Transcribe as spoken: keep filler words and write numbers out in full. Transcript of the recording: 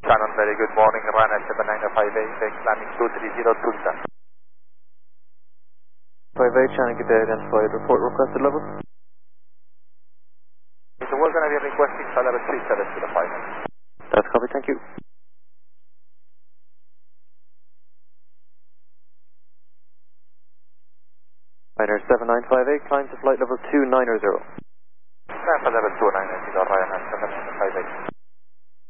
Shannon, very good morning. Runner seven nine five eight, landing two three zero Tulsa. five eight, Shannon, get the identified report requested level. So we're going to be requesting salary three seven zero five. That's copy, thank you. Ryanair seven nine five eight, climb to flight level two nine zero.